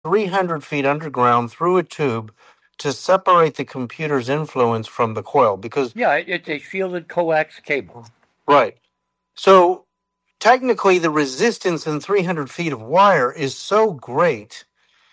300 feet underground through a tube to separate the computer's influence from the coil. Because Yeah, it's a shielded coax cable. right. So technically, the resistance in 300 feet of wire is so great,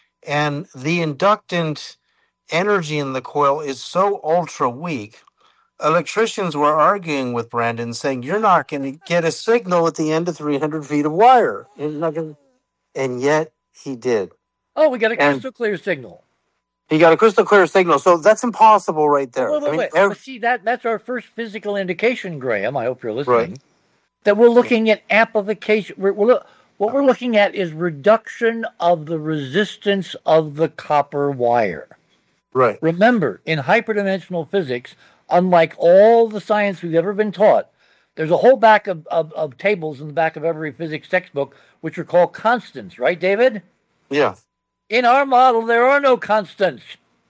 and the inductant energy in the coil is so ultra weak. Electricians were arguing with Brandon, saying, "You're not going to get a signal at the end of 300 feet of wire." You're not gonna... And yet he did. Oh, we got a crystal clear signal. He got a crystal clear signle, so that's impossible right there. Wait. But see, that's our first physical indication, Graham. I hope you're listening. Right. That we're looking at amplification. What we're looking at is reduction of the resistance of the copper wire. Right. Remember, in hyperdimensional physics, unlike all the science we've ever been taught, there's a whole back of tables in the back of every physics textbook, which are called constants, right, David? Yeah. In our model, there are no constants.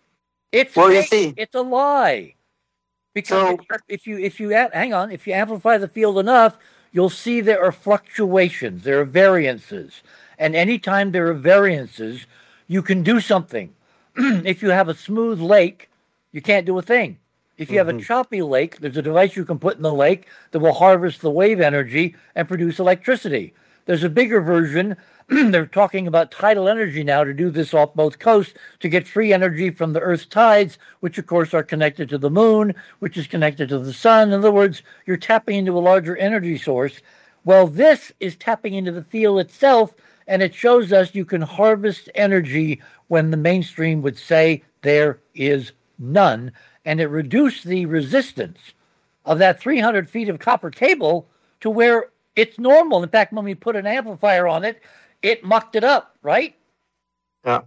It's fake. It's a lie. Because if you amplify the field enough, you'll see there are fluctuations, there are variances, and anytime there are variances, you can do something. If you have a smooth lake, you can't do a thing. If you have a choppy lake, there's a device you can put in the lake that will harvest the wave energy and produce electricity. There's a bigger version. They're talking about tidal energy now to do this off both coasts to get free energy from the Earth's tides, which of course are connected to the moon, which is connected to the sun. In other words, you're tapping into a larger energy source. Well, this is tapping into the field itself, and it shows us you can harvest energy when the mainstream would say there is none, and it reduced the resistance of that 300 feet of copper cable to where it's normal. In fact, when we put an amplifier on it, it mucked it up, right? Yeah.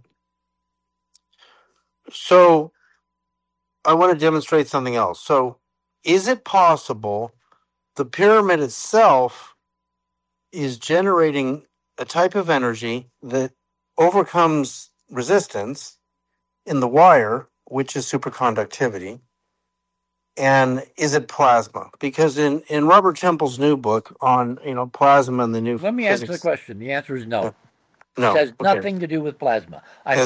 So I want to demonstrate something else. So is it possible the pyramid itself is generating a type of energy that overcomes resistance in the wire, which is superconductivity? And is it plasma? Because in Robert Temple's new book on plasma and the new Let me answer the question. The answer is no. No, it has nothing to do with plasma. I'm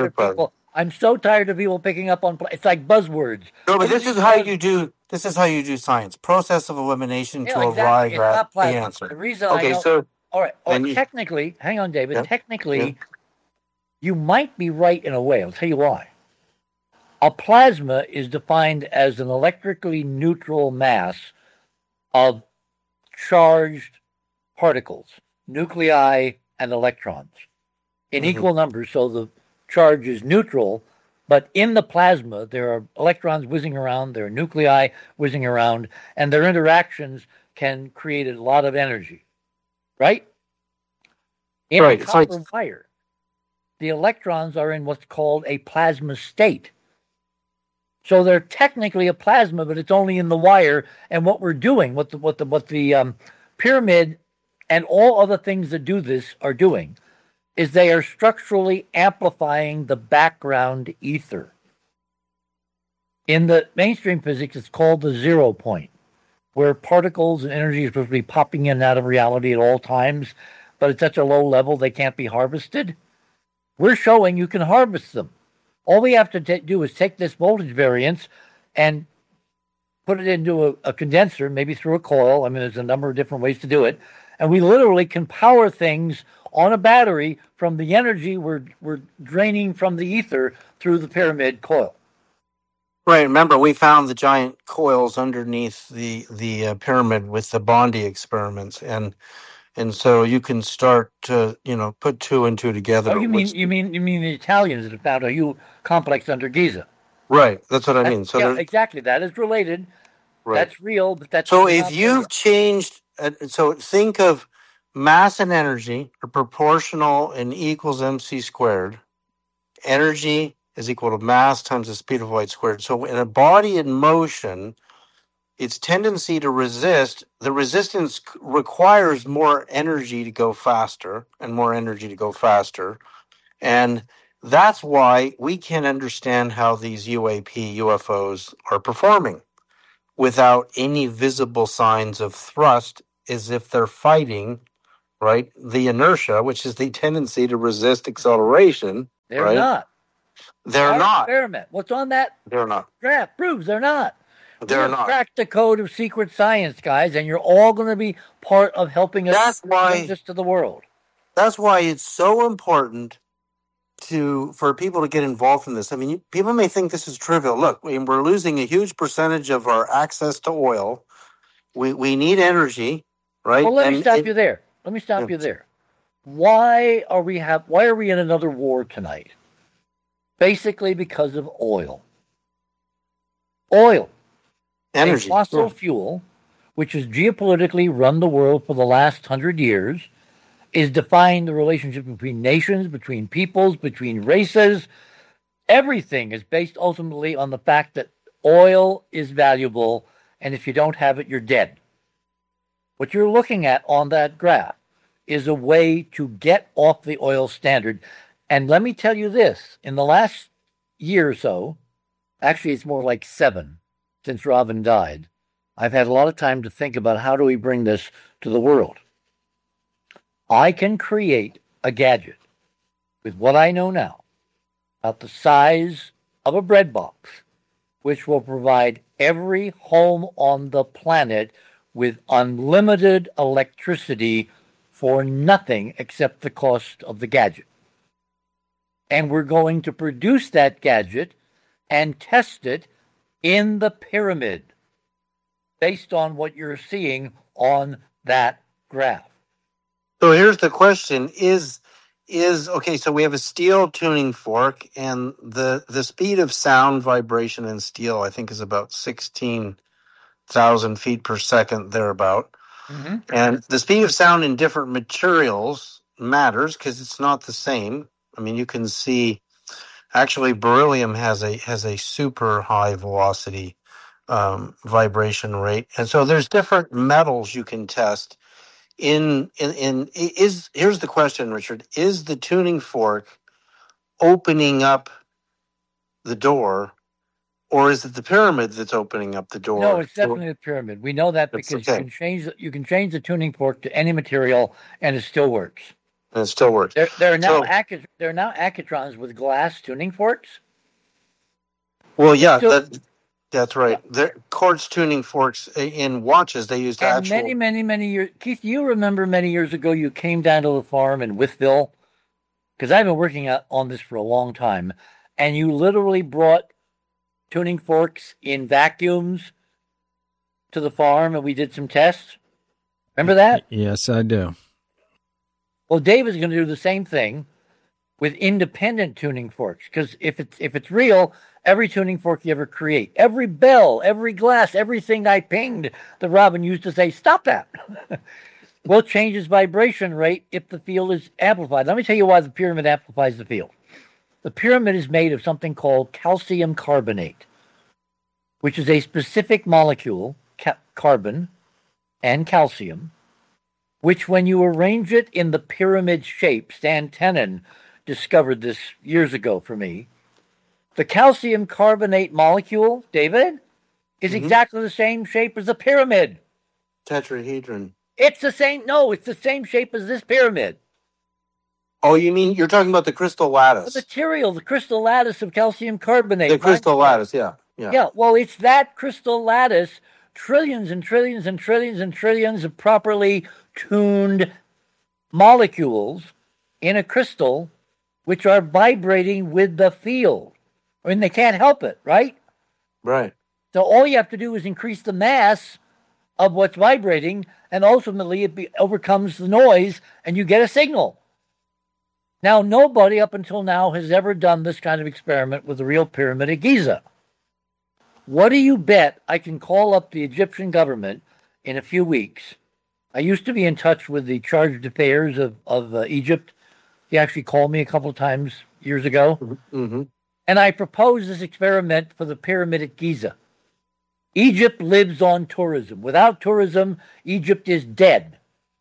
so tired of people picking up on. It's like buzzwords. No, but this is how you do. This is how you do science. Process of elimination to arrive at the answer. The reason all right. Technically, hang on, David. Yeah. Technically, you might be right in a way. I'll tell you why. A plasma is defined as an electrically neutral mass of charged particles, nuclei and electrons, in equal numbers. So the charge is neutral, but in the plasma, there are electrons whizzing around, there are nuclei whizzing around, and their interactions can create a lot of energy, right? In a copper wire, the electrons are in what's called a plasma state. So they're technically a plasma, but it's only in the wire. And what we're doing, what the pyramid and all other things that do this are doing, is they are structurally amplifying the background ether. In the mainstream physics, it's called the 0 point, where particles and energy are supposed to be popping in and out of reality at all times, but at such a low level they can't be harvested. We're showing you can harvest them. All we have to do is take this voltage variance and put it into a condenser, maybe through a coil. I mean, there's a number of different ways to do it. And we literally can power things on a battery from the energy we're draining from the ether through the pyramid coil. Right. Remember, we found the giant coils underneath the pyramid with the Bondi experiments, and so you can start to put two and two together. Oh, you mean the Italians that found a huge complex under Giza? Right. That's what I mean. So yeah, exactly. That is related. Right. That's real, but that's so. If you've changed, so think of mass and energy are proportional and equals mc squared. Energy is equal to mass times the speed of light squared. So in a body in motion, its tendency to resist, the resistance requires more energy to go faster and more energy to go faster. And that's why we can't understand how these UFOs are performing without any visible signs of thrust, as if they're fighting right? The inertia, which is the tendency to resist acceleration. They're right? not. They're not. Experiment. What's on that? They're not. Graph proves they're not. They're not. Crack the code of secret science, guys, and you're all going to be part of helping us bring this to the world. That's why it's so important for people to get involved in this. I mean, people may think this is trivial. Look, we're losing a huge percentage of our access to oil. We need energy, right? Well, let me stop you there. Why are we in another war tonight? Basically because of oil. Energy. A fossil fuel, which has geopolitically run the world for the last 100 years, is defining the relationship between nations, between peoples, between races. Everything is based ultimately on the fact that oil is valuable, and if you don't have it, you're dead. What you're looking at on that graph is a way to get off the oil standard. And let me tell you this, in the last year or so, actually it's more like 7 since Robin died, I've had a lot of time to think about how do we bring this to the world. I can create a gadget with what I know now about the size of a bread box, which will provide every home on the planet with unlimited electricity for nothing except the cost of the gadget. And we're going to produce that gadget and test it in the pyramid based on what you're seeing on that graph. So here's the question is okay, so we have a steel tuning fork, and the speed of sound vibration in steel, I think, is about 16,000 feet per second, thereabout. Mm-hmm. And the speed of sound in different materials matters because it's not the same. I mean, you can see actually beryllium has a super high velocity vibration rate, and so there's different metals you can test. Here's the question, Richard: is the tuning fork opening up the door, or is it the pyramid that's opening up the door? No, it's definitely the pyramid. We know that because you can change the tuning fork to any material, and it still works. And it still works. There are now Accutrons with glass tuning forks. Well, yeah, that's right. They're quartz tuning forks in watches. They used many years. Keith, you remember many years ago you came down to the farm in Wytheville? Because I've been working on this for a long time, and you literally brought tuning forks in vacuums to the farm, and we did some tests. Remember that? Yes, I do. Well, Dave is going to do the same thing with independent tuning forks, because if it's real, every tuning fork you ever create, every bell, every glass, everything I pinged, that Robin used to say, stop that, will change its vibration rate if the field is amplified. Let me tell you why the pyramid amplifies the field. The pyramid is made of something called calcium carbonate, which is a specific molecule, carbon and calcium, which when you arrange it in the pyramid shape, Stan Tenen discovered this years ago for me, the calcium carbonate molecule, David, is exactly the same shape as a pyramid. Tetrahedron. It's the same shape as this pyramid. Oh, you mean you're talking about the crystal lattice? The material, the crystal lattice of calcium carbonate. The crystal lattice, yeah. Yeah, well, it's that crystal lattice, trillions and trillions and trillions and trillions of properly tuned molecules in a crystal which are vibrating with the field. I mean, they can't help it, right? Right. So all you have to do is increase the mass of what's vibrating, and ultimately it overcomes the noise, and you get a signal. Now, nobody up until now has ever done this kind of experiment with the real Pyramid at Giza. What do you bet I can call up the Egyptian government in a few weeks? I used to be in touch with the charge d'affaires of Egypt. He actually called me a couple of times years ago. Mm-hmm. And I proposed this experiment for the Pyramid at Giza. Egypt lives on tourism. Without tourism, Egypt is dead.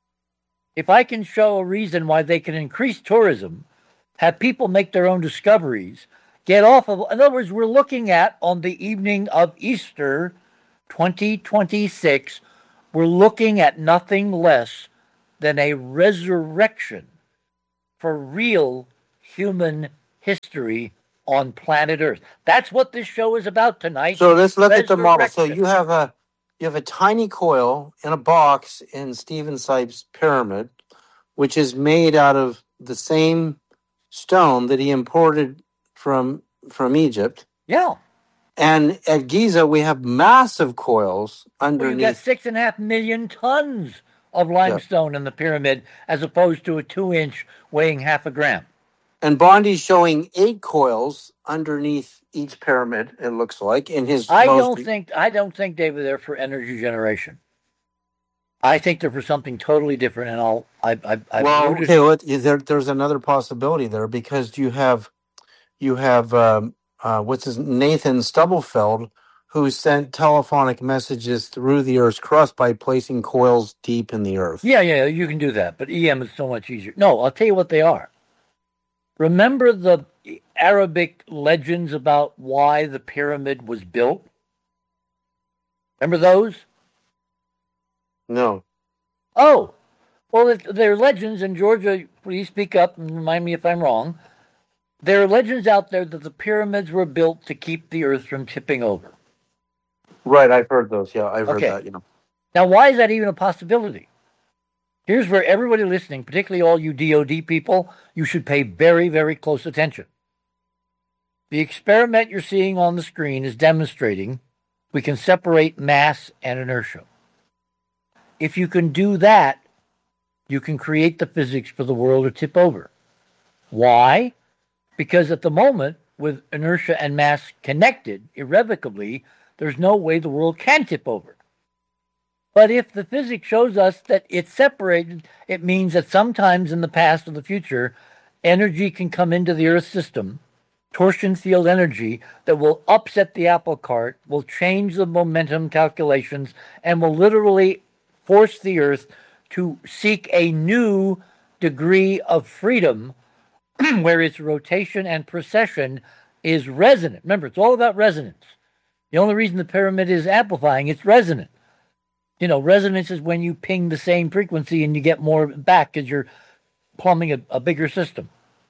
If I can show a reason why they can increase tourism, have people make their own discoveries, get off of... In other words, we're looking at, on the evening of Easter 2026, we're looking at nothing less than a resurrection for real human history on planet Earth. That's what this show is about tonight. So let's look at the model. So you have a tiny coil in a box in Stephen Sipes' pyramid, which is made out of the same stone that he imported from Egypt. Yeah. And at Giza, we have massive coils underneath. Well, you've got 6.5 million tons of limestone in the pyramid, as opposed to a 2-inch weighing half a gram. And Bondi's showing 8 coils underneath each pyramid. It looks like in his. I don't think, David, they're for energy generation. I think they're for something totally different. And there's another possibility there, because you have Nathan Stubblefield, who sent telephonic messages through the Earth's crust by placing coils deep in the Earth. Yeah, you can do that, but EM is so much easier. No, I'll tell you what they are. Remember the Arabic legends about why the pyramid was built? Remember those? No. Oh, well, they're legends, and Georgia, please speak up and remind me if I'm wrong. There are legends out there that the pyramids were built to keep the Earth from tipping over. Right, I've heard those. Yeah, I've heard that. Now, why is that even a possibility? Here's where everybody listening, particularly all you DOD people, you should pay very, very close attention. The experiment you're seeing on the screen is demonstrating we can separate mass and inertia. If you can do that, you can create the physics for the world to tip over. Why? Because at the moment, with inertia and mass connected irrevocably, there's no way the world can tip over. But if the physics shows us that it's separated, it means that sometimes in the past or the future, energy can come into the Earth system, torsion field energy, that will upset the apple cart, will change the momentum calculations, and will literally force the Earth to seek a new degree of freedom where its rotation and precession is resonant. Remember, it's all about resonance. The only reason the pyramid is amplifying, it's resonant. Resonance is when you ping the same frequency and you get more back because you're plumbing a bigger system.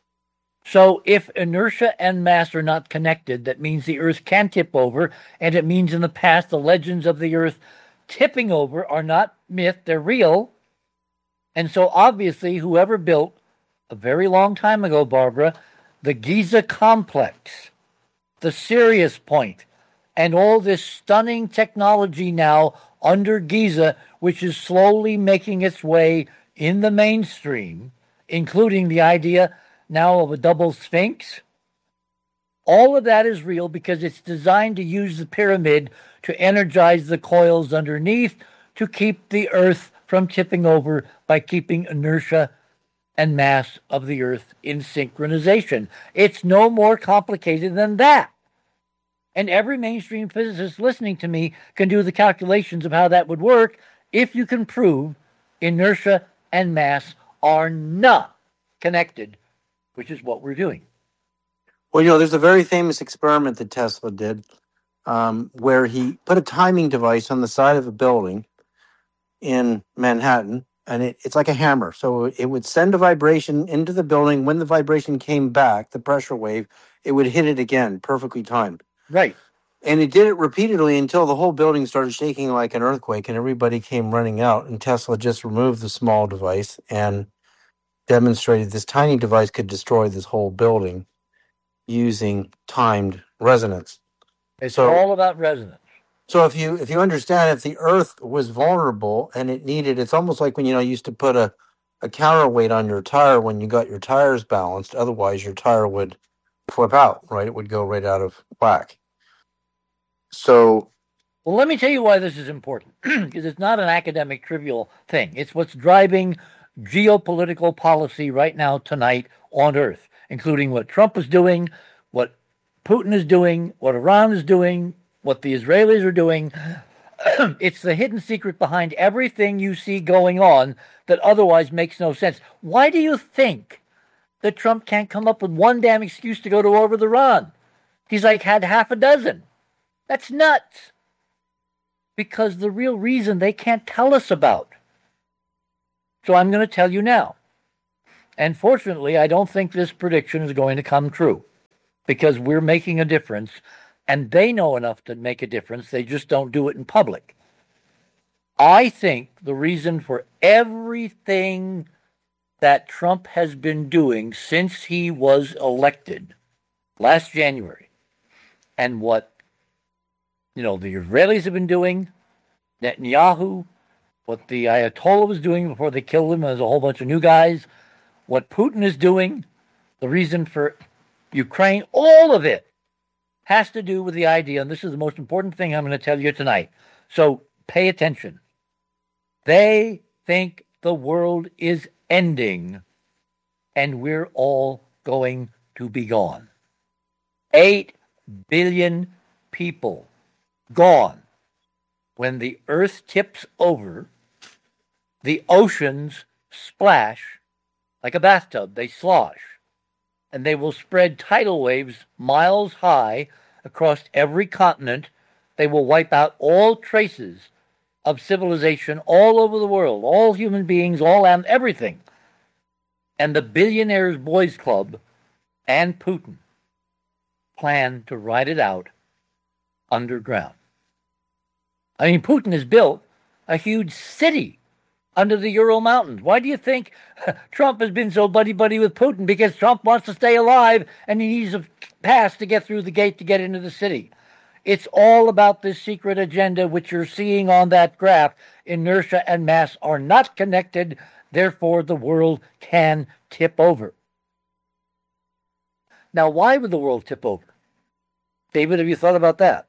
So if inertia and mass are not connected, that means the Earth can tip over, and it means in the past the legends of the Earth tipping over are not myth, they're real. And so obviously whoever built, a very long time ago, Barbara, the Giza complex, the Sirius Point, and all this stunning technology now under Giza, which is slowly making its way in the mainstream, including the idea now of a double sphinx. All of that is real because it's designed to use the pyramid to energize the coils underneath to keep the Earth from tipping over by keeping inertia and mass of the Earth in synchronization. It's no more complicated than that. And every mainstream physicist listening to me can do the calculations of how that would work if you can prove inertia and mass are not connected, which is what we're doing. Well, there's a very famous experiment that Tesla did where he put a timing device on the side of a building in Manhattan, and it's like a hammer. So it would send a vibration into the building. When the vibration came back, the pressure wave, it would hit it again, perfectly timed. Right. And it did it repeatedly until the whole building started shaking like an earthquake and everybody came running out. And Tesla just removed the small device and demonstrated this tiny device could destroy this whole building using timed resonance. It's all about resonance. So if you understand, if the Earth was vulnerable and it's almost like when you used to put a counterweight on your tire when you got your tires balanced. Otherwise, your tire would flip out, right? It would go right out of whack. So, well, let me tell you why this is important, because it's not an academic trivial thing. It's what's driving geopolitical policy right now tonight on Earth, including what Trump is doing, what Putin is doing, what Iran is doing, what the Israelis are doing. It's the hidden secret behind everything you see going on that otherwise makes no sense. Why do you think that Trump can't come up with one damn excuse to go to war with Iran? He's had half a dozen. That's nuts. Because the real reason they can't tell us about So I'm going to tell you now. And fortunately, I don't think this prediction is going to come true because we're making a difference and they know enough to make a difference. They just don't do it in public. I think the reason for everything that Trump has been doing since he was elected last January and what, the Israelis have been doing, Netanyahu, what the Ayatollah was doing before they killed him, there's a whole bunch of new guys, what Putin is doing, the reason for Ukraine, all of it has to do with the idea, and this is the most important thing I'm going to tell you tonight. So pay attention. They think the world is ending and we're all going to be gone. 8 billion people gone. When the earth tips over, the oceans splash like a bathtub. They slosh. And they will spread tidal waves miles high across every continent. They will wipe out all traces of civilization all over the world, all human beings, everything. And the Billionaires Boys Club and Putin plan to ride it out underground. I mean, Putin has built a huge city under the Ural Mountains. Why do you think Trump has been so buddy-buddy with Putin? Because Trump wants to stay alive and he needs a pass to get through the gate to get into the city. It's all about this secret agenda, which you're seeing on that graph. Inertia and mass are not connected. Therefore, the world can tip over. Now, why would the world tip over? David, have you thought about that?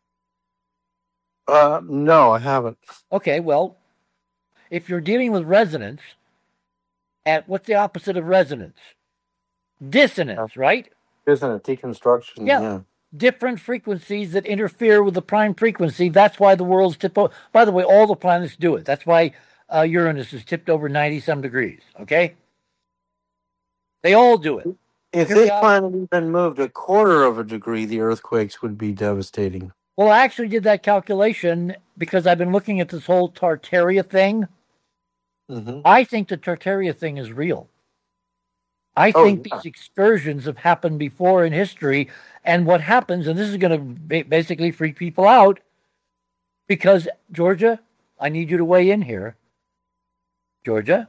No, I haven't. Okay, well, if you're dealing with resonance, what's the opposite of resonance? Dissonance, right? Dissonance, deconstruction. Yeah. Different frequencies that interfere with the prime frequency. That's why the world's tipped over. By the way, all the planets do it. That's why Uranus is tipped over 90-some degrees, okay? They all do it. If this planet even moved a quarter of a degree, the earthquakes would be devastating. Well, I actually did that calculation because I've been looking at this whole Tartaria thing. Mm-hmm. I think the Tartaria thing is real. I think these excursions have happened before in history. And what happens, and this is going to basically freak people out, because, Georgia, I need you to weigh in here. Georgia?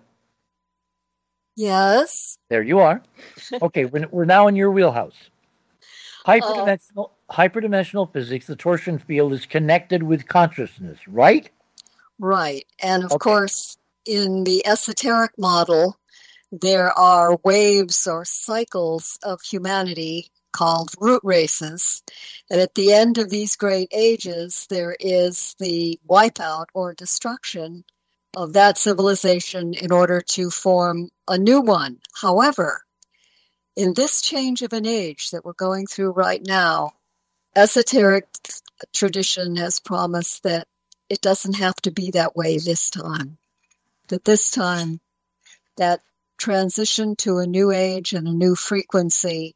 Yes? There you are. Okay, we're now in your wheelhouse. Hyperdimensional physics, the torsion field, is connected with consciousness, right? Right. And, of course, in the esoteric model, there are waves or cycles of humanity called root races. And at the end of these great ages, there is the wipeout or destruction of that civilization in order to form a new one. However, in this change of an age that we're going through right now, esoteric tradition has promised that it doesn't have to be that way this time. That this time, that transition to a new age and a new frequency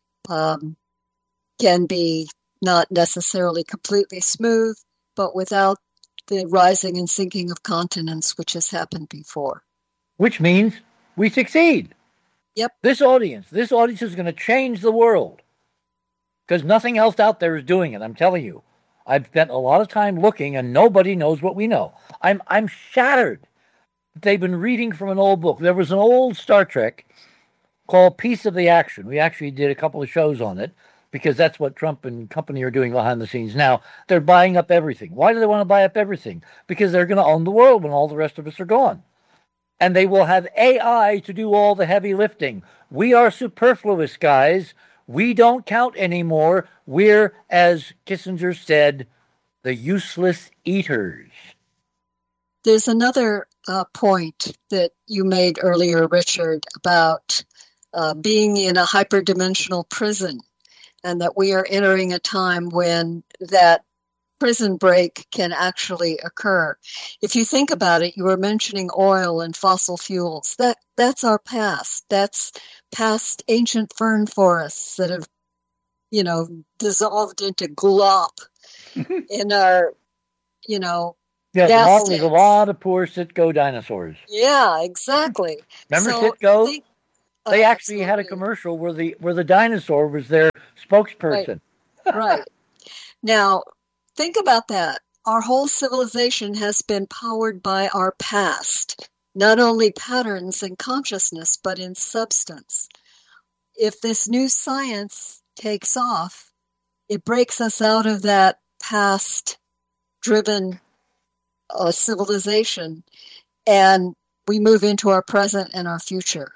can be not necessarily completely smooth, but without the rising and sinking of continents, which has happened before. Which means we succeed. Yep. This audience is going to change the world because nothing else out there is doing it. I'm telling you. I've spent a lot of time looking and nobody knows what we know. I'm shattered. They've been reading from an old book. There was an old Star Trek called Piece of the Action. We actually did a couple of shows on it because that's what Trump and company are doing behind the scenes now. They're buying up everything. Why do they want to buy up everything? Because they're going to own the world when all the rest of us are gone. And they will have AI to do all the heavy lifting. We are superfluous, guys. We don't count anymore. We're, as Kissinger said, the useless eaters. There's another point that you made earlier, Richard, about being in a hyperdimensional prison, and that we are entering a time when that prison break can actually occur. If you think about it, you were mentioning oil and fossil fuels. That's our past. That's past ancient fern forests that have, dissolved into glop in our, Yes, there's a lot of poor Citgo dinosaurs. Yeah, exactly. Remember Citgo? They actually had a commercial where the dinosaur was their spokesperson. Right. Now, think about that. Our whole civilization has been powered by our past, not only patterns in consciousness, but in substance. If this new science takes off, it breaks us out of that past-driven civilization, and we move into our present and our future.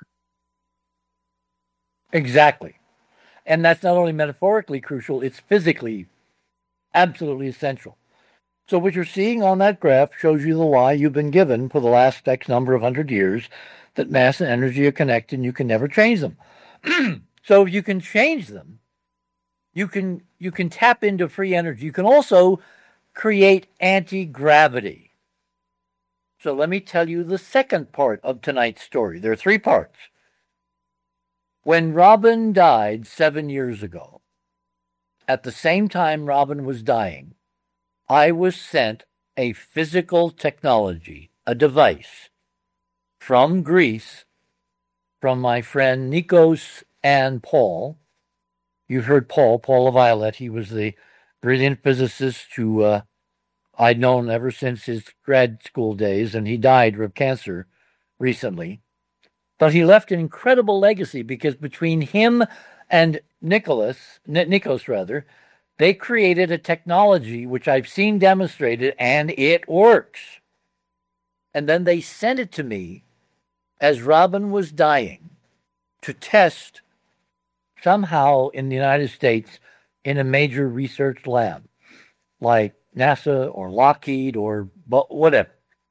Exactly. And that's not only metaphorically crucial, it's physically absolutely essential. So what you're seeing on that graph shows you the lie you've been given for the last X number of 100 years, that mass and energy are connected and you can never change them. So if you can change them, you can tap into free energy. You can also create anti-gravity. So let me tell you the second part of tonight's story. There are 3 parts. When Robin died 7 years ago, at the same time Robin was dying, I was sent a physical technology, a device, from Greece, from my friend Nikos and Paul. You've heard Paul LaViolette. He was the brilliant physicist who I'd known ever since his grad school days, and he died of cancer recently. But he left an incredible legacy because between him and Nikos, they created a technology which I've seen demonstrated, and it works. And then they sent it to me as Robin was dying to test somehow in the United States in a major research lab, like NASA or Lockheed or whatever.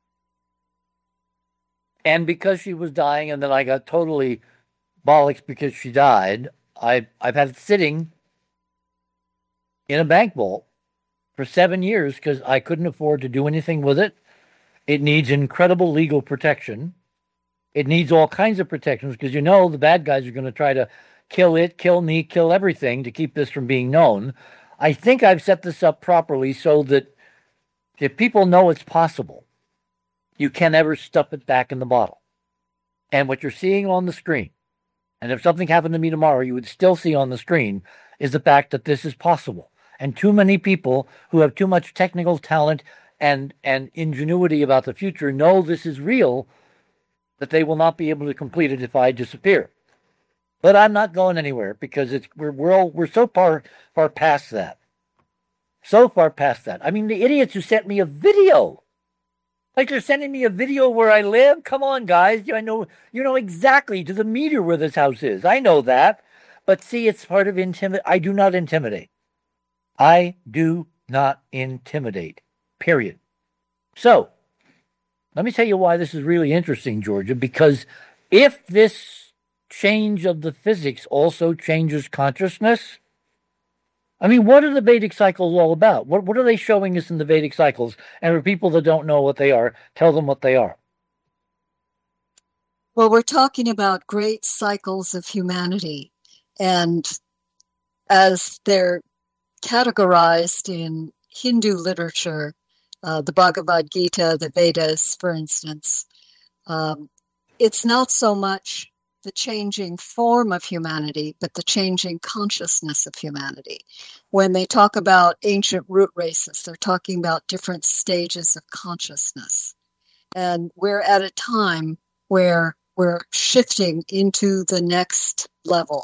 And because she was dying, and then I got totally bollocks because she died, I've had it sitting in a bank vault for 7 years because I couldn't afford to do anything with it. It needs incredible legal protection. It needs all kinds of protections because the bad guys are going to try to kill it, kill me, kill everything to keep this from being known. I think I've set this up properly so that if people know it's possible, you can never stuff it back in the bottle. And what you're seeing on the screen, and if something happened to me tomorrow, you would still see on the screen, is the fact that this is possible. And too many people who have too much technical talent and ingenuity about the future know this is real, that they will not be able to complete it if I disappear. But I'm not going anywhere because we're so far past that. So far past that. I mean, the idiots who sent me a video. Like they're sending me a video where I live? Come on, guys. You know exactly to the meter where this house is. I know that. But see, it's part of I do not intimidate. I do not intimidate. Period. So, let me tell you why this is really interesting, Georgia, because if this change of the physics also changes consciousness, I mean, what are the Vedic cycles all about? What are they showing us in the Vedic cycles? And for people that don't know what they are, tell them what they are. Well, we're talking about great cycles of humanity. And as they're categorized in Hindu literature, the Bhagavad Gita, the Vedas, for instance, it's not so much the changing form of humanity, but the changing consciousness of humanity. When they talk about ancient root races, they're talking about different stages of consciousness. And we're at a time where we're shifting into the next level.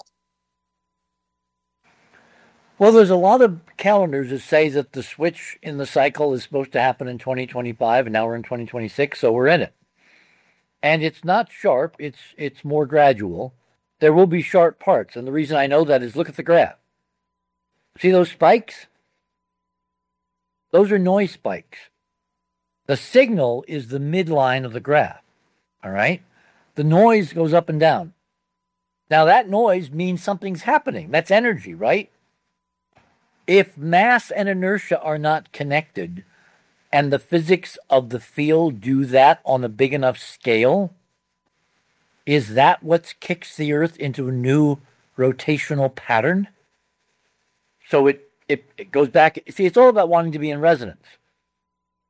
Well, there's a lot of calendars that say that the switch in the cycle is supposed to happen in 2025, and now we're in 2026, so we're in it. And it's not sharp, it's more gradual. There will be sharp parts, and the reason I know that is look at the graph. See those spikes? Those are noise spikes. The signal is the midline of the graph, all right? The noise goes up and down. Now that noise means something's happening. That's energy, right? If mass and inertia are not connected, and the physics of the field do that on a big enough scale, is that what kicks the Earth into a new rotational pattern? So it goes back. See, it's all about wanting to be in resonance.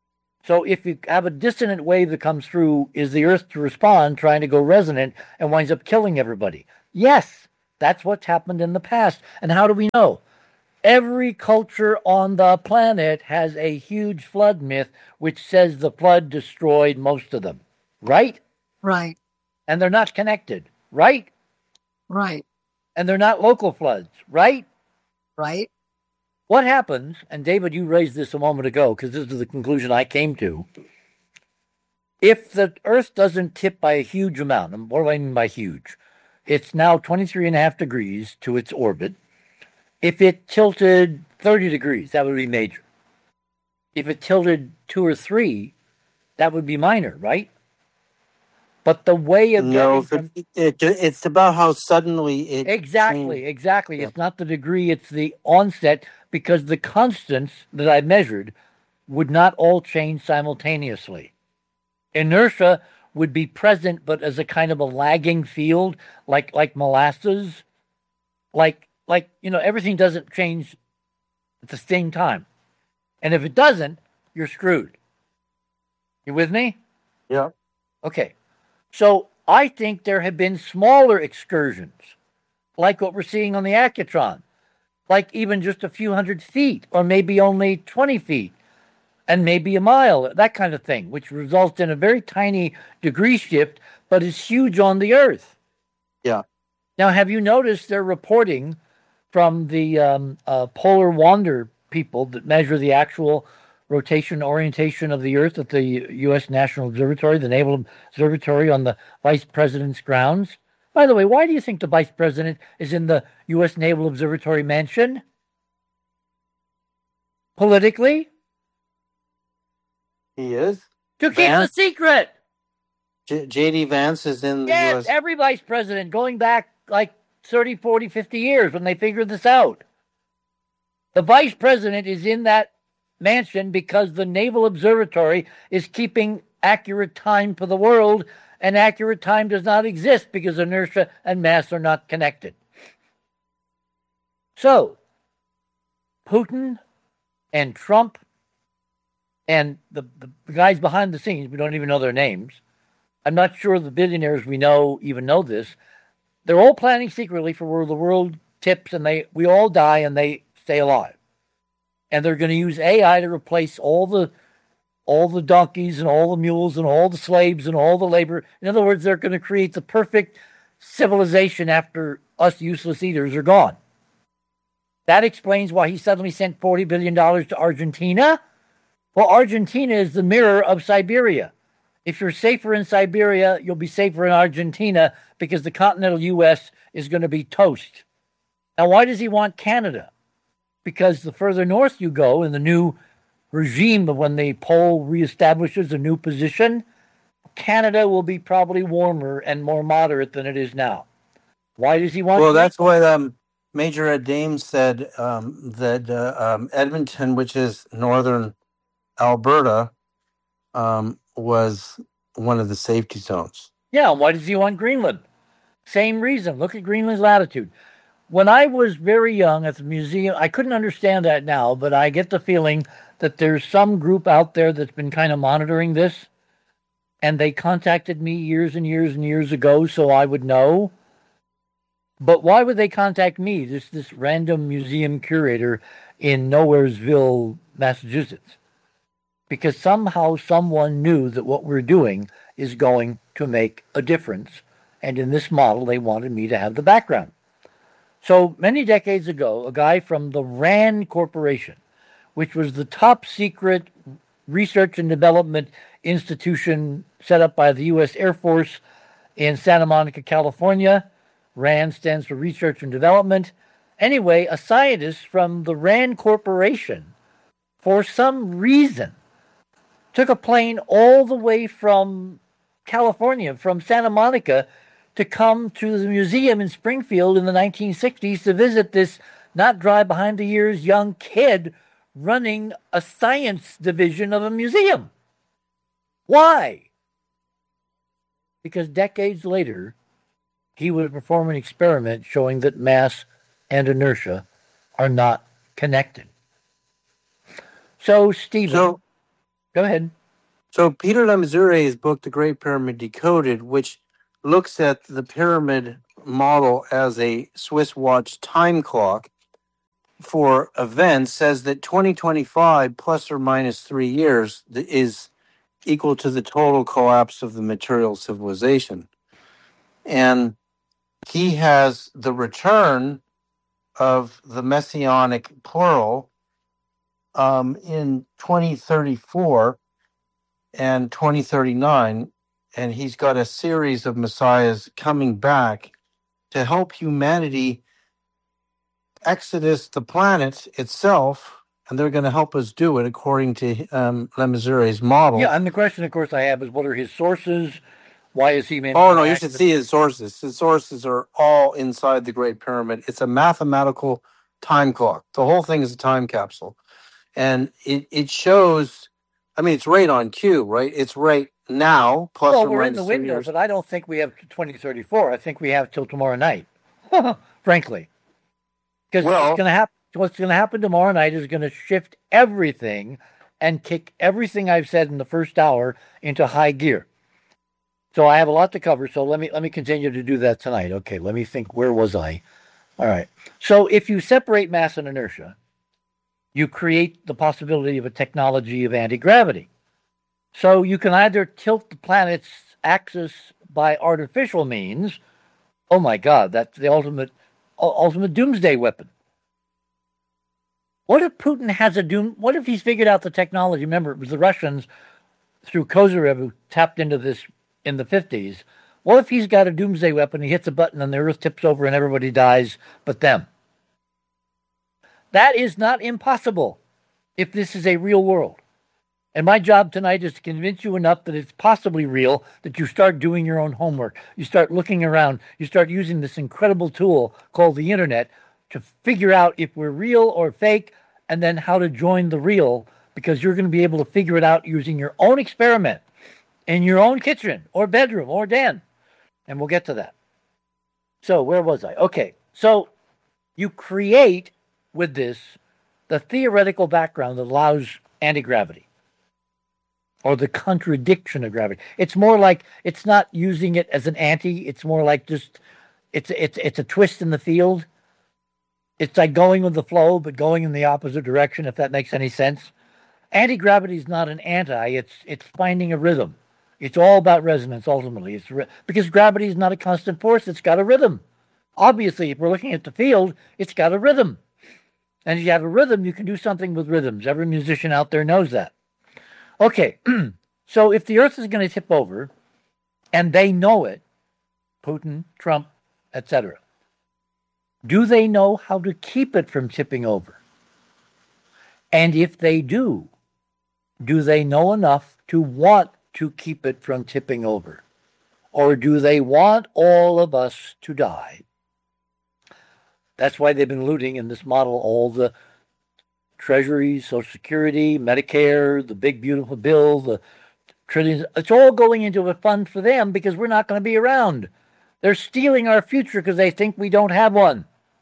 So if you have a dissonant wave that comes through, is the Earth to respond trying to go resonant and winds up killing everybody? Yes, that's what's happened in the past. And how do we know? Every culture on the planet has a huge flood myth which says the flood destroyed most of them, right? Right. And they're not connected, right? Right. And they're not local floods, right? Right. What happens, and David, you raised this a moment ago because this is the conclusion I came to, if the Earth doesn't tip by a huge amount, and what do I mean by huge? It's now 23.5 degrees to its orbit. If it tilted 30 degrees, that would be major. If it tilted 2 or 3, that would be minor, right? But the way of it's about how suddenly it exactly. Yeah. It's not the degree; it's the onset, because the constants that I measured would not all change simultaneously. Inertia would be present, but as a kind of a lagging field, like molasses, like everything doesn't change at the same time, and if it doesn't, you're screwed. You with me? Yeah. Okay. So I think there have been smaller excursions, like what we're seeing on the Accutron, like even just a few hundred feet, or maybe only 20 feet, and maybe a mile, that kind of thing, which results in a very tiny degree shift, but is huge on the Earth. Yeah. Now, have you noticed they're reporting from the polar wander people that measure the actual rotation orientation of the Earth at the U.S. National Observatory, the Naval Observatory on the Vice President's grounds? By the way, why do you think the Vice President is in the U.S. Naval Observatory mansion? Politically? He is. To keep the secret! J.D. Vance is in the yes, U.S. Every Vice President, going back like 30, 40, 50 years when they figured this out. The Vice President is in that mansion because the Naval Observatory is keeping accurate time for the world, and accurate time does not exist because inertia and mass are not connected. So, Putin and Trump and the guys behind the scenes, we don't even know their names. I'm not sure the billionaires we know even know this. They're all planning secretly for where the world tips and we all die and they stay alive. And they're going to use AI to replace all the donkeys and all the mules and all the slaves and all the labor. In other words, they're going to create the perfect civilization after us useless eaters are gone. That explains why he suddenly sent $40 billion to Argentina. Well, Argentina is the mirror of Siberia. If you're safer in Siberia, you'll be safer in Argentina because the continental U.S. is going to be toast. Now, why does he want Canada? Because the further north you go in the new regime of when the pole reestablishes a new position, Canada will be probably warmer and more moderate than it is now. Why does he want? Well, that's what Major Ed Dames said that Edmonton, which is northern Alberta, was one of the safety zones. Yeah, why does he want Greenland? Same reason. Look at Greenland's latitude. When I was very young at the museum, I couldn't understand that now, but I get the feeling that there's some group out there that's been kind of monitoring this, and they contacted me years and years and years ago so I would know. But why would they contact me, this random museum curator in Nowheresville, Massachusetts? Because somehow someone knew that what we're doing is going to make a difference, and in this model they wanted me to have the background. So many decades ago, a guy from the RAND Corporation, which was the top secret research and development institution set up by the U.S. Air Force in Santa Monica, California. RAND stands for Research and Development. Anyway, a scientist from the RAND Corporation, for some reason, took a plane all the way from California, from Santa Monica, to come to the museum in Springfield in the 1960s to visit this not dry behind the ears young kid running a science division of a museum. Why? Because decades later, he would perform an experiment showing that mass and inertia are not connected. So, Stephen, go ahead. So Peter Lemazure's book, The Great Pyramid Decoded, which looks at the pyramid model as a Swiss watch time clock for events, says that 2025 plus or minus 3 years is equal to the total collapse of the material civilization. And he has the return of the messianic plural in 2034 and 2039, and he's got a series of messiahs coming back to help humanity exodus the planet itself, and they're going to help us do it according to Lemazure's model. Yeah, and the question, of course, I have is, what are his sources? Why is he? Oh no, you should see his sources. His sources are all inside the Great Pyramid. It's a mathematical time clock. The whole thing is a time capsule, and it shows. I mean, it's right on cue, right? It's right now. Plus or we're in the window, but I don't think we have 2034. I think we have till tomorrow night, frankly. Because what's going to happen tomorrow night is going to shift everything and kick everything I've said in the first hour into high gear. So I have a lot to cover. So let me continue to do that tonight. Okay, let me think. Where was I? All right. So if you separate mass and inertia, you create the possibility of a technology of anti-gravity. So you can either tilt the planet's axis by artificial means. Oh my God, that's the ultimate doomsday weapon. What if Putin has what if he's figured out the technology? Remember, it was the Russians through Kozyrev who tapped into this in the 50s. What if he's got a doomsday weapon, he hits a button and the earth tips over and everybody dies but them? That is not impossible if this is a real world. And my job tonight is to convince you enough that it's possibly real, that you start doing your own homework. You start looking around. You start using this incredible tool called the internet to figure out if we're real or fake, and then how to join the real, because you're going to be able to figure it out using your own experiment in your own kitchen or bedroom or den. And we'll get to that. So where was I? Okay, so you create with this the theoretical background that allows anti-gravity, or the contradiction of gravity. It's more like, it's not using it as an anti, it's more like just, it's a twist in the field. It's like going with the flow, but going in the opposite direction, if that makes any sense. Anti-gravity is not an anti, it's finding a rhythm. It's all about resonance, ultimately. Because gravity is not a constant force, it's got a rhythm. Obviously, if we're looking at the field, it's got a rhythm. And if you have a rhythm, you can do something with rhythms. Every musician out there knows that. Okay, so if the earth is going to tip over, and they know it, Putin, Trump, etc., do they know how to keep it from tipping over? And if they do they know enough to want to keep it from tipping over? Or do they want all of us to die? That's why they've been looting in this model all the Treasury, Social Security, Medicare, the big beautiful bill, the trillions. It's all going into a fund for them because we're not going to be around. They're stealing our future because they think we don't have one.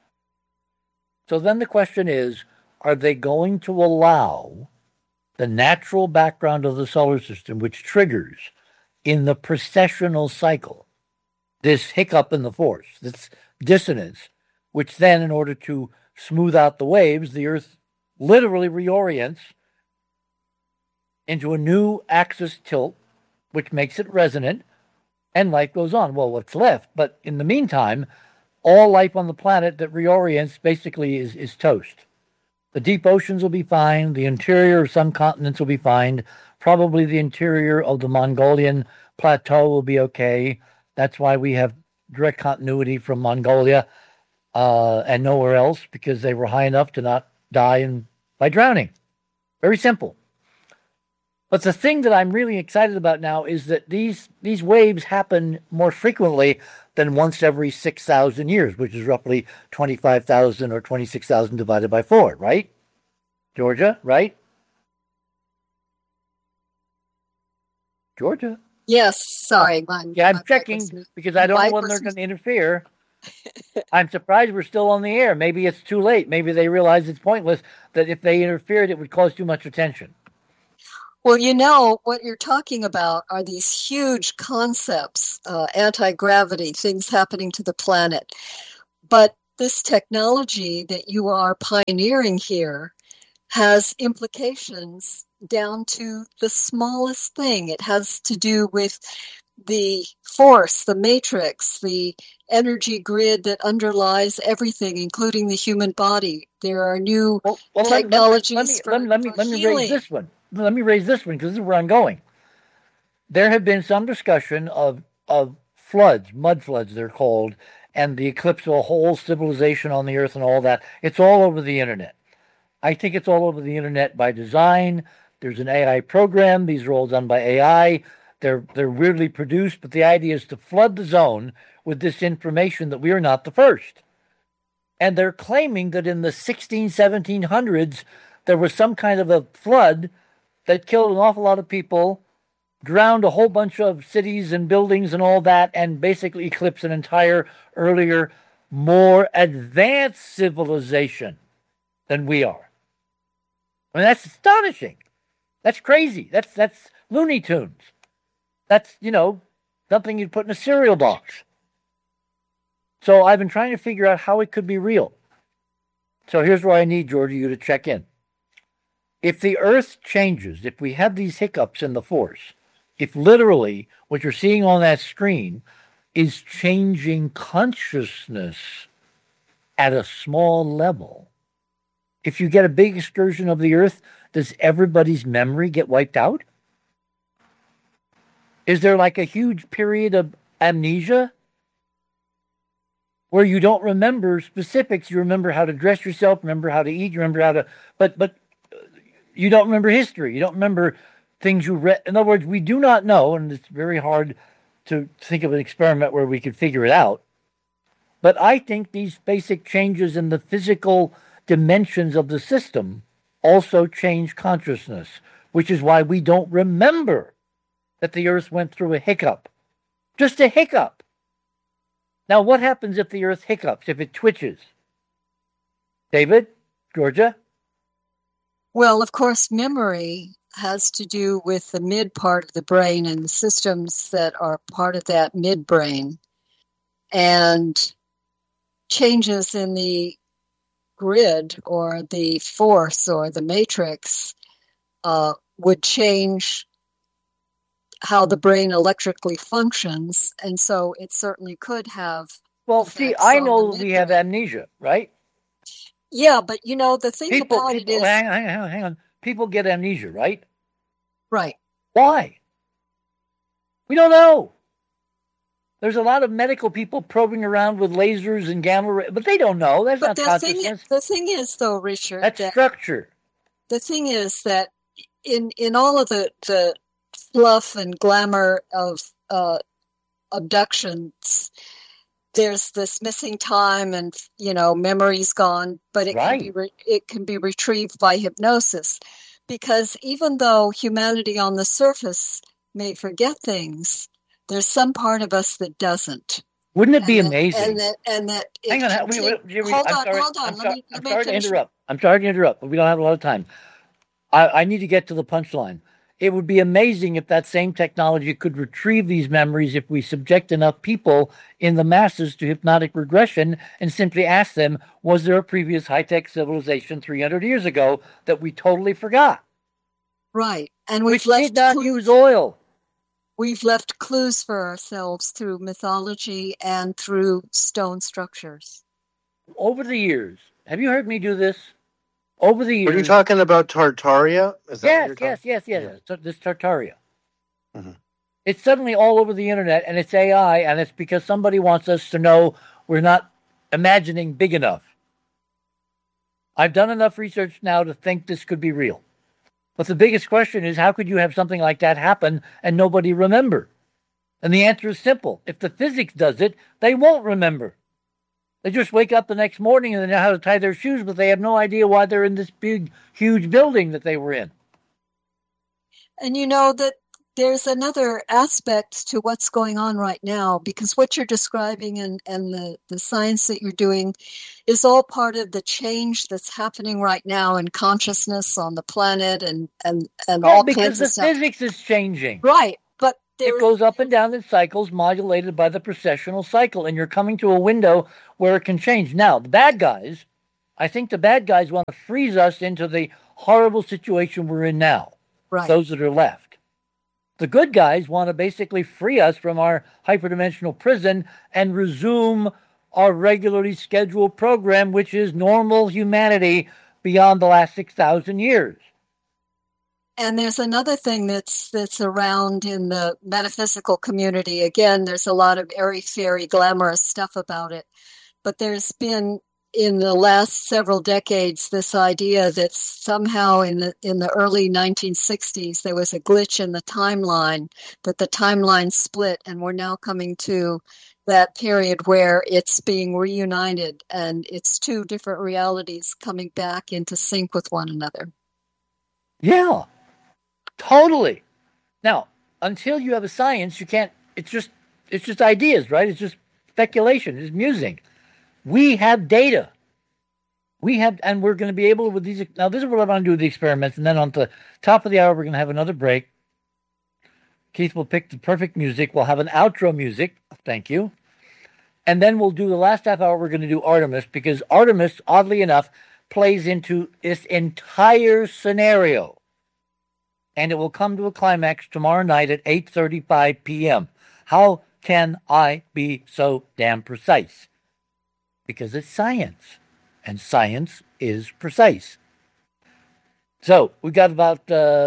So then the question is, are they going to allow the natural background of the solar system, which triggers in the precessional cycle this hiccup in the force, this dissonance, which then, in order to smooth out the waves, the Earth literally reorients into a new axis tilt, which makes it resonant, and life goes on. Well, what's left? But in the meantime, all life on the planet that reorients basically is toast. The deep oceans will be fine. The interior of some continents will be fine. Probably the interior of the Mongolian plateau will be okay. That's why we have direct continuity from Mongolia and nowhere else, because they were high enough to not die by drowning. Very simple. But the thing that I'm really excited about now is that these waves happen more frequently than once every 6,000 years, which is roughly 25,000 or 26,000 divided by 4, right? Georgia, right? Georgia? Yes, sorry. I'm checking because I don't know when they're going to interfere. I'm surprised we're still on the air. Maybe it's too late. Maybe they realize it's pointless, that if they interfered, it would cause too much attention. Well, you know, what you're talking about are these huge concepts, anti-gravity, things happening to the planet. But this technology that you are pioneering here has implications down to the smallest thing. It has to do with the force, the matrix, the energy grid that underlies everything, including the human body. There are new technologies for healing. Let me raise this one. Let me raise this one because this is where I'm going. There have been some discussion of floods, mud floods they're called, and the eclipse of a whole civilization on the earth and all that. It's all over the internet. I think it's all over the internet by design. There's an AI program. These are all done by AI. They're weirdly produced, but the idea is to flood the zone with this information that we are not the first. And they're claiming that in the 1700s, there was some kind of a flood that killed an awful lot of people, drowned a whole bunch of cities and buildings and all that, and basically eclipsed an entire earlier, more advanced civilization than we are. I mean, that's astonishing. That's crazy. That's Looney Tunes. That's, something you'd put in a cereal box. So I've been trying to figure out how it could be real. So here's where I need, Georgia, you to check in. If the Earth changes, if we have these hiccups in the force, if literally what you're seeing on that screen is changing consciousness at a small level, if you get a big excursion of the Earth, does everybody's memory get wiped out? Is there like a huge period of amnesia where you don't remember specifics? You remember how to dress yourself, remember how to eat, you remember how to, but you don't remember history. You don't remember things you read. In other words, we do not know, and it's very hard to think of an experiment where we could figure it out. But I think these basic changes in the physical dimensions of the system also change consciousness, which is why we don't remember that the Earth went through a hiccup. Just a hiccup. Now, what happens if the Earth hiccups, if it twitches? David? Georgia? Well, of course, memory has to do with the mid part of the brain and the systems that are part of that midbrain. And changes in the grid or the force or the matrix would change how the brain electrically functions. And so it certainly could have. Well, see, I know we have amnesia, right? Yeah, but the thing about it is... Hang on. People get amnesia, right? Right. Why? We don't know. There's a lot of medical people probing around with lasers and gamma rays, but they don't know. That's not consciousness. The thing is, though, Richard... That's structure. The thing is that in all of the fluff and glamour of abductions... There's this missing time and, memory's gone, but it can be retrieved by hypnosis. Because even though humanity on the surface may forget things, there's some part of us that doesn't. Wouldn't it be amazing? Hang on. Hold on. I'm sorry to interrupt. I'm sorry to interrupt, but we don't have a lot of time. I need to get to the punchline. It would be amazing if that same technology could retrieve these memories if we subject enough people in the masses to hypnotic regression and simply ask them, was there a previous high-tech civilization 300 years ago that we totally forgot? Right. And we did not use oil. We've left clues for ourselves through mythology and through stone structures. Over the years, have you heard me do this? Over the years. Are you talking about Tartaria? Yes. So this Tartaria. Mm-hmm. It's suddenly all over the internet, and it's AI, and it's because somebody wants us to know we're not imagining big enough. I've done enough research now to think this could be real. But the biggest question is, how could you have something like that happen and nobody remember? And the answer is simple. If the physics does it, they won't remember. They just wake up the next morning and they know how to tie their shoes, but they have no idea why they're in this big, huge building that they were in. And you know that there's another aspect to what's going on right now, because what you're describing and the science that you're doing is all part of the change that's happening right now in consciousness on the planet and all kinds of stuff. Because the physics is changing. Right. But it goes up and down in cycles modulated by the precessional cycle, and you're coming to a window where it can change. Now, I think the bad guys want to freeze us into the horrible situation we're in now. Right. Those that are left. The good guys want to basically free us from our hyperdimensional prison and resume our regularly scheduled program, which is normal humanity beyond the last 6,000 years. And there's another thing that's around in the metaphysical community. Again, there's a lot of airy-fairy, glamorous stuff about it. But there's been, in the last several decades, this idea that somehow in the early 1960s there was a glitch in the timeline, that the timeline split, and we're now coming to that period where it's being reunited, and it's two different realities coming back into sync with one another. Yeah, totally. Now, until you have a science, you can't. It's just ideas, right? It's just speculation. It's musing. We have data. And we're going to be able with these. Now, this is what I want to do with the experiments. And then on the top of the hour, we're going to have another break. Keith will pick the perfect music. We'll have an outro music. Thank you. And then we'll do the last half hour. We're going to do Artemis, because Artemis, oddly enough, plays into this entire scenario. And it will come to a climax tomorrow night at 8:35 p.m. How can I be so damn precise? Because it's science, and science is precise. So we got about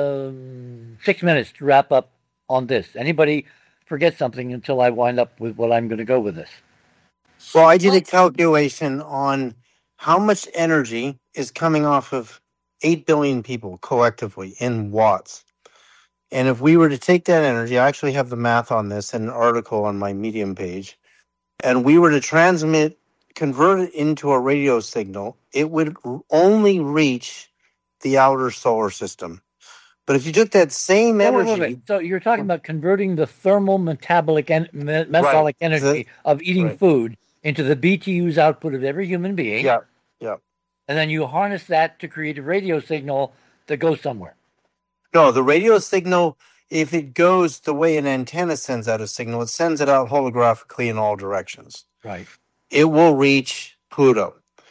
6 minutes to wrap up on this. Anybody forget something until I wind up with what I'm going to go with this? Well, I did a calculation on how much energy is coming off of 8 billion people collectively in watts. And if we were to take that energy, I actually have the math on this in an article on my Medium page, and we were to convert it into a radio signal, it would only reach the outer solar system. But if you took that same energy... Wait. So you're talking about converting the thermal metabolic metabolic energy of eating food into the BTUs output of every human being. Yeah. And then you harness that to create a radio signal that goes somewhere. No, the radio signal, if it goes the way an antenna sends out a signal, it sends it out holographically in all directions. Right. It will reach Pluto.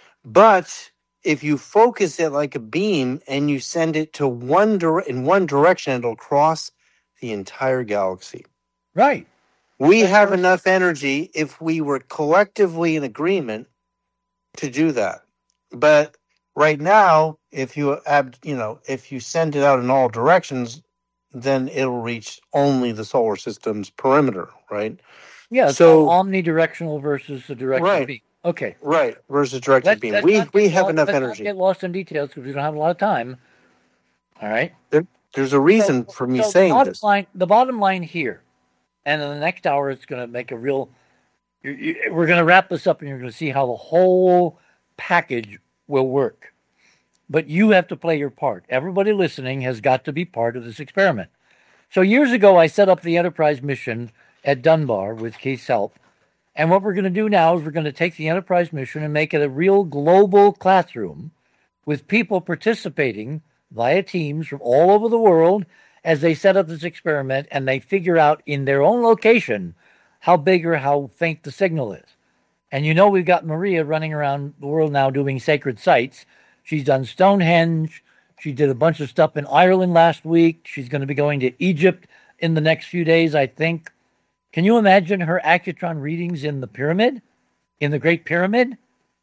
But if you focus it like a beam and you send it to in one direction, it'll cross the entire galaxy. Right. We have enough energy if we were collectively in agreement to do that. But right now, if you send it out in all directions, then it'll reach only the solar system's perimeter, right? Yeah, so omnidirectional versus the directed beam. Okay. Right, versus directed beam. We have enough energy. Let's not get lost in details because we don't have a lot of time. All right? There's a reason for me saying this. The bottom line here, and in the next hour, it's going to make a real... we're going to wrap this up, and you're going to see how the whole package will work. But you have to play your part. Everybody listening has got to be part of this experiment. So years ago, I set up the Enterprise mission at Dunbar with Keith's help. And what we're going to do now is we're going to take the Enterprise mission and make it a real global classroom with people participating via teams from all over the world as they set up this experiment and they figure out in their own location how big or how faint the signal is. And we've got Maria running around the world now doing sacred sites. She's done Stonehenge. She did a bunch of stuff in Ireland last week. She's going to be going to Egypt in the next few days, I think. Can you imagine her accutron readings in the pyramid, in the Great Pyramid?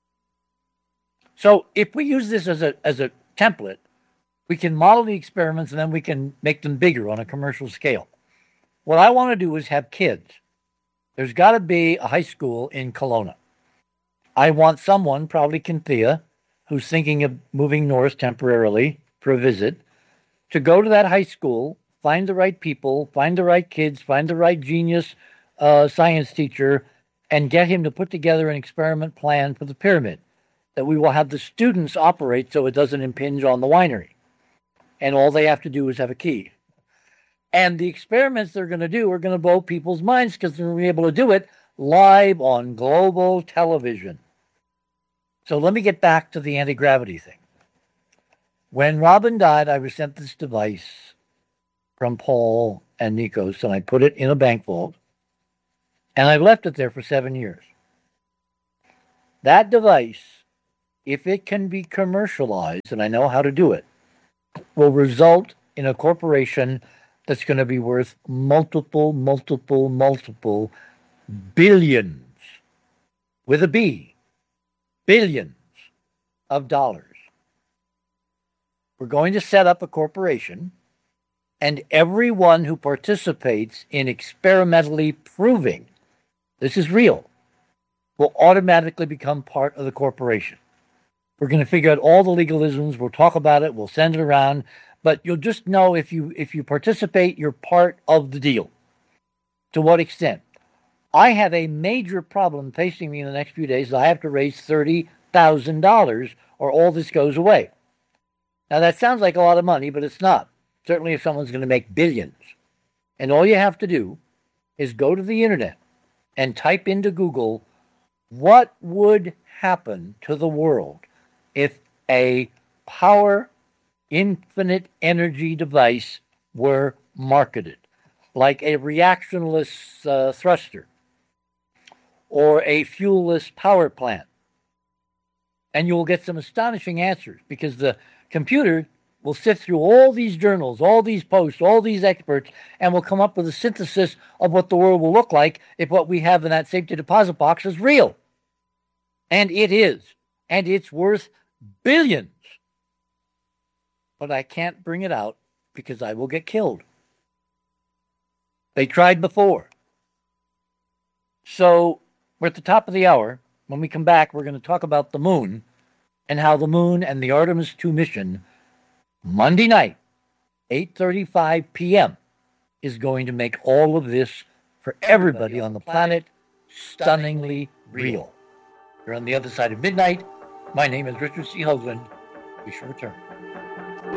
So if we use this as a template, we can model the experiments and then we can make them bigger on a commercial scale. What I want to do is have kids. There's got to be a high school in Kelowna. I want someone, probably Cynthia, who's thinking of moving north temporarily for a visit, to go to that high school, find the right people, find the right kids, find the right genius science teacher, and get him to put together an experiment plan for the pyramid that we will have the students operate so it doesn't impinge on the winery. And all they have to do is have a key. And the experiments they're going to do are going to blow people's minds because they're going to be able to do it live on global television. So let me get back to the anti-gravity thing. When Robin died, I was sent this device from Paul and Nikos, and I put it in a bank vault, and I've left it there for 7 years. That device, if it can be commercialized, and I know how to do it, will result in a corporation that's going to be worth multiple billions, with a B, billions of dollars. We're going to set up a corporation, and everyone who participates in experimentally proving this is real will automatically become part of the corporation. We're going to figure out all the legalisms. We'll talk about it. We'll send it around. But you'll just know if you participate, you're part of the deal. To what extent? I have a major problem facing me in the next few days. I have to raise $30,000 or all this goes away. Now, that sounds like a lot of money, but it's not. Certainly if someone's going to make billions. And all you have to do is go to the internet and type into Google, what would happen to the world if a power infinite energy device were marketed, like a reactionless thruster or a fuelless power plant? And you will get some astonishing answers because the computer will sift through all these journals, all these posts, all these experts, and will come up with a synthesis of what the world will look like if what we have in that safety deposit box is real. And it is. And it's worth billions. But I can't bring it out because I will get killed. They tried before. So we're at the top of the hour. When we come back, we're going to talk about the moon and how the moon and the Artemis II mission, Monday night, 8:35 p.m., is going to make all of this for everybody on the planet stunningly real. You're on the other side of midnight. My name is Richard C. Hoagland. We shall return.